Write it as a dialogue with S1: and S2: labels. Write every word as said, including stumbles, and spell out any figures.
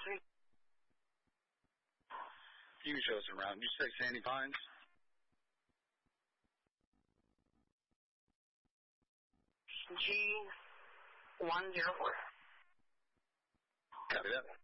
S1: Velocity?
S2: You can show us around. You say Sandy Pines?
S1: G one zero four.
S2: Copy that.